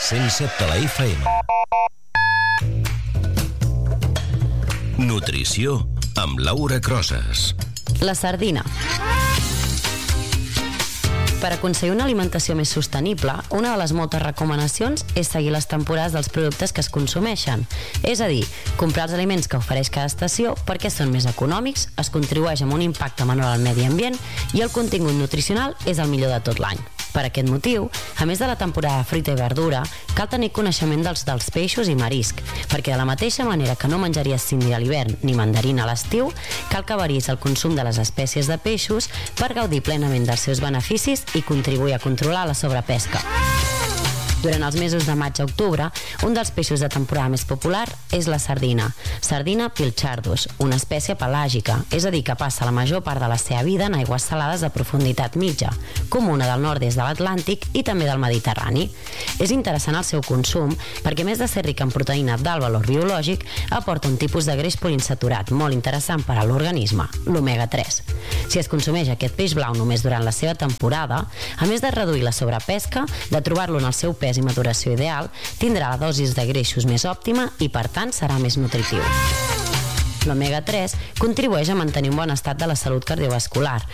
107 de la FM. Nutrició amb Laura Crosas. La sardina. Per aconseguir una alimentació més sostenible, una de les moltes recomanacions és seguir les temporades dels productes que es consumeixen. És a dir, comprar els aliments que ofereix cada estació perquè són més econòmics, es contribueix amb un impacte menor al medi ambient i el contingut nutricional és el millor de tot l'any. Per aquest motiu, a més de la temporada de fruita i verdura, cal tenir coneixement dels peixos i marisc, perquè de la mateixa manera que no menjaries síndria a l'hivern ni mandarina a l'estiu, cal que varies el consum de les espècies de peixos per gaudir plenament dels seus beneficis i contribuir a controlar la sobrepesca. Durant els mesos de maig a octubre, un dels peixos de temporada més popular és la sardina. Sardina pilchardus, una espècie pelàgica, és a dir, que passa la major part de la seva vida en aigües salades de profunditat mitja, comuna del nord-est de l'Atlàntic i també del Mediterrani. És interessant el seu consum perquè, a més de ser ric en proteïna d'alt valor biològic, aporta un tipus de greix poliinsaturat molt interessant per a l'organisme, l'omega-3. Si es consumeix aquest peix blau només durant la seva temporada, a més de reduir la sobrepesca, de trobar-lo en el seu pes i maduració ideal, tindrà la dosis de greixos més òptima i, per tant, serà més nutritiu. L'omega-3 contribueix a mantenir un bon estat de la salut cardiovascular,